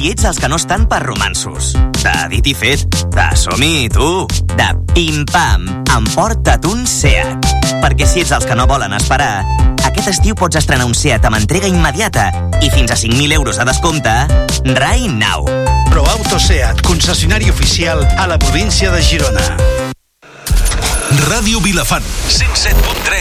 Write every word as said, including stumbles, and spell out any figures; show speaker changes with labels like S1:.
S1: si ets els que no estan per romansos. De dit i fet, de som-hi, tu. De pim-pam, emporta't un Seat. Perquè si ets els que no volen esperar, aquest estiu pots estrenar un Seat amb entrega immediata i fins a cinc mil euros de descompte right now.
S2: ProAuto Seat, concessionari oficial a la província de Girona.
S3: Ràdio Vilafant, cent set punt tres.